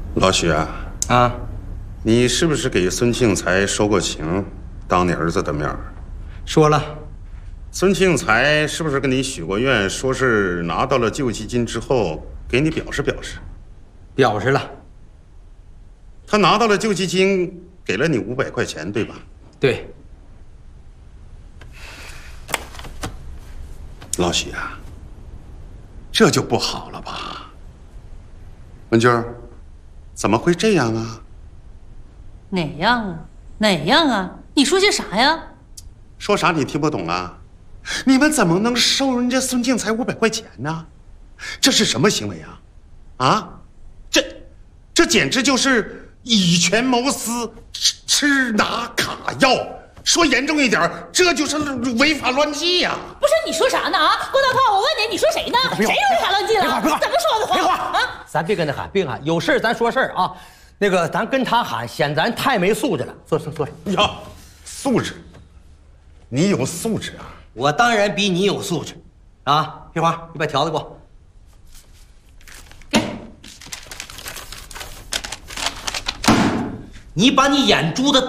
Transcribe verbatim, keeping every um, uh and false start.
老许啊， 啊， 你是不是给孙庆才说过情？当你儿子的面儿， 说了。 孙庆才是不是跟你许过愿，说是拿到了救济金之后给你表示表示？ 表示了。 他拿到了救济金，给了你五百块钱，对吧？ 对。 老许啊，这就不好了吧？文娟，怎么会这样啊？ 哪样啊？哪样啊？你说些啥呀？ 说啥你听不懂啊？你们怎么能收人家孙庆才五百块钱呢？这是什么行为啊？啊，这，这简直就是以权谋私，吃吃拿卡要。说严重一点，这就是违法乱纪呀！ 不是你说啥呢啊，郭大炮，我问你，你说谁呢？谁又违法乱纪了？ 别喊， 怎么说的话？ 别喊啊！ 咱别跟他喊，别喊，有事咱说事儿啊。那个，咱跟他喊，显咱太没素质了。坐坐坐着。 呀，素质？你有素质啊？ 我当然比你有素质，啊！菊花，你把条子给我。 给。 你把你眼珠子